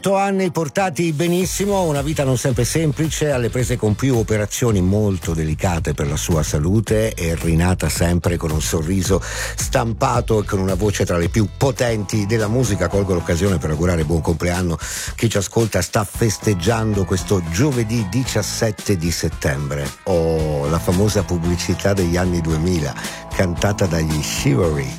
8 anni portati benissimo, una vita non sempre semplice, alle prese con più operazioni molto delicate per la sua salute e rinata sempre con un sorriso stampato e con una voce tra le più potenti della musica. Colgo l'occasione per augurare buon compleanno chi ci ascolta sta festeggiando questo giovedì 17 di settembre. Oh, la famosa pubblicità degli anni 2000 cantata dagli Chivalry.